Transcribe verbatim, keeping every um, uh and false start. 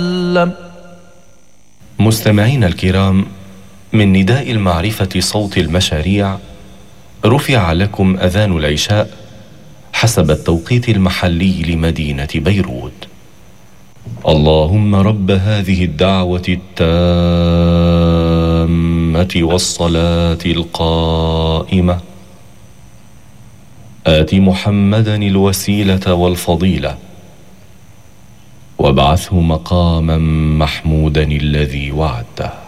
مستمعين الكرام، من نداء المعرفة صوت المشاريع رفع لكم أذان العشاء حسب التوقيت المحلي لمدينة بيروت. اللهم رب هذه الدعوة التامة والصلاة القائمة آت محمدا الوسيلة والفضيلة وابعثه مقاما محمودا الذي وعدته.